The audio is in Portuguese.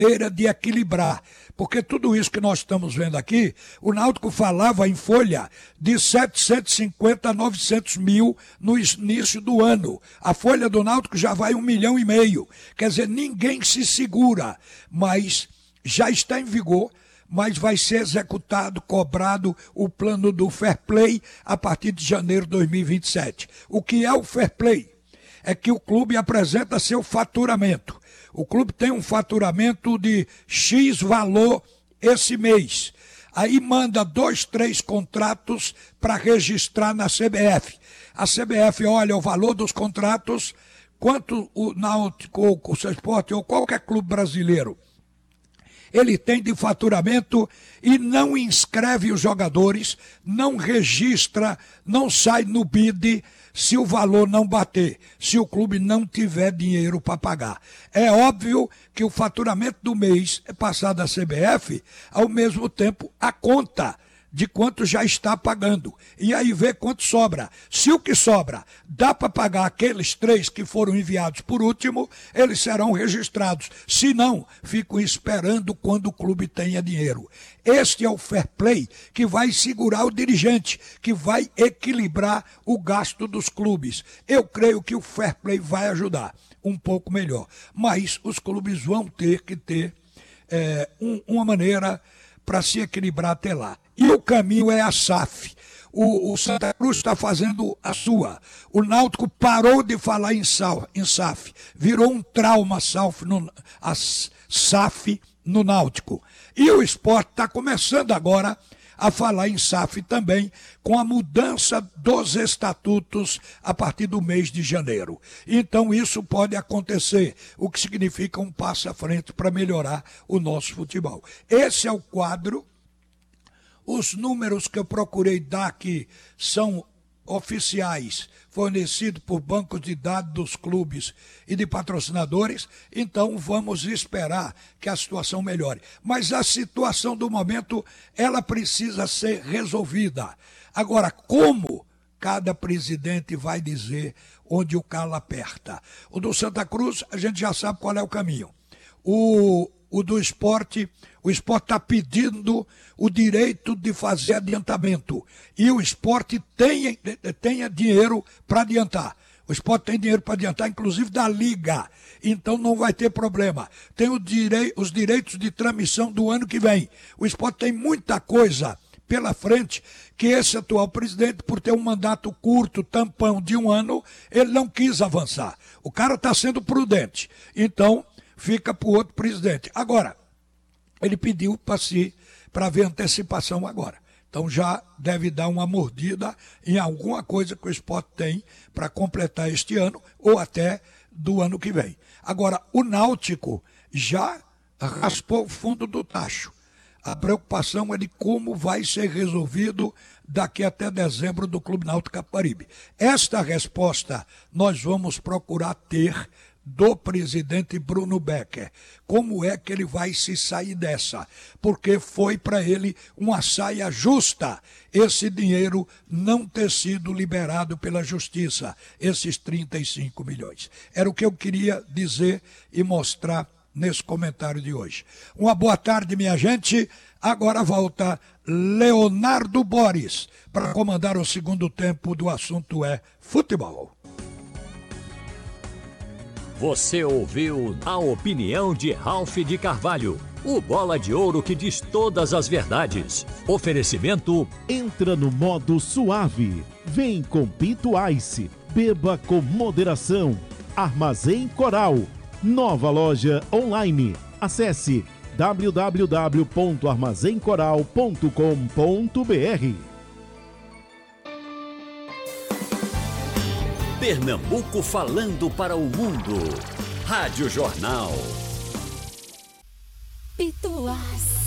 maneira de equilibrar, porque tudo isso que nós estamos vendo aqui, o Náutico falava em folha de 750 a 900 mil no início do ano. A folha do Náutico já vai 1,5 milhão. Quer dizer, ninguém se segura, mas já está em vigor, mas vai ser executado, cobrado o plano do Fair Play a partir de janeiro de 2027. O que é o Fair Play? É que o clube apresenta seu faturamento. O clube tem um faturamento de X valor esse mês. Aí manda 2, 3 contratos para registrar na CBF. A CBF olha o valor dos contratos, quanto o Náutico, ou o Sport ou qualquer clube brasileiro ele tem de faturamento e não inscreve os jogadores, não registra, não sai no BID se o valor não bater, se o clube não tiver dinheiro para pagar. É óbvio que o faturamento do mês é passado à CBF, ao mesmo tempo a conta de quanto já está pagando. E aí vê quanto sobra. Se o que sobra dá para pagar aqueles 3 que foram enviados por último, eles serão registrados. Se não, ficam esperando quando o clube tenha dinheiro. Este é o fair play que vai segurar o dirigente, que vai equilibrar o gasto dos clubes. Eu creio que o fair play vai ajudar um pouco melhor. Mas os clubes vão ter que ter uma maneira para se equilibrar até lá. E o caminho é a SAF. O Santa Cruz está fazendo a sua. O Náutico parou de falar em SAF. Virou um trauma a SAF no Náutico. E o Sport está começando agora a falar em SAF também, com a mudança dos estatutos a partir do mês de janeiro. Então isso pode acontecer, o que significa um passo à frente para melhorar o nosso futebol. Esse é o quadro. Os números que eu procurei dar aqui são oficiais, fornecidos por bancos de dados dos clubes e de patrocinadores, então vamos esperar que a situação melhore. Mas a situação do momento, ela precisa ser resolvida. Agora, como cada presidente vai dizer onde o calo aperta? O do Santa Cruz, a gente já sabe qual é o caminho. O do esporte, o esporte está pedindo o direito de fazer adiantamento. E o esporte tenha dinheiro para adiantar. O esporte tem dinheiro para adiantar, inclusive da Liga. Então não vai ter problema. Tem os direitos de transmissão do ano que vem. O esporte tem muita coisa pela frente que esse atual presidente, por ter um mandato curto, tampão de 1 ano, ele não quis avançar. O cara está sendo prudente. Então fica para o outro presidente. Agora, ele pediu para ver antecipação agora. Então já deve dar uma mordida em alguma coisa que o Sport tem para completar este ano ou até do ano que vem. Agora, o Náutico já raspou o fundo do tacho. A preocupação é de como vai ser resolvido daqui até dezembro do Clube Náutico Capibaribe. Esta resposta nós vamos procurar ter do presidente Bruno Becker. Como é que ele vai se sair dessa? Porque foi para ele uma saia justa esse dinheiro não ter sido liberado pela justiça, esses 35 milhões. Era o que eu queria dizer e mostrar nesse comentário de hoje. Uma boa tarde, minha gente. Agora volta Leonardo Boris para comandar o segundo tempo do assunto é futebol. Você ouviu a opinião de Ralph de Carvalho, o bola de ouro que diz todas as verdades. Oferecimento: entra no modo suave. Vem com Pinto Ice. Beba com moderação. Armazém Coral. Nova loja online. Acesse www.armazencoral.com.br. Pernambuco falando para o mundo. Rádio Jornal. Pituás.